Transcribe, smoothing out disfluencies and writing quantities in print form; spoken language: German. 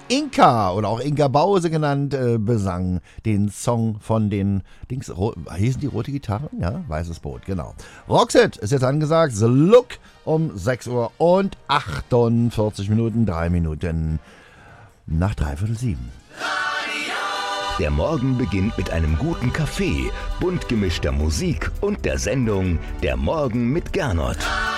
Inka oder auch Inka Bause genannt, besang den Song von den hießen die Rote Gitarren? Ja, Weißes Boot, genau. Roxette ist jetzt angesagt, The Look um 6 Uhr und 48 Minuten, 3 Minuten nach 6:45. Der Morgen beginnt mit einem guten Kaffee, bunt gemischter Musik und der Sendung Der Morgen mit Gernot.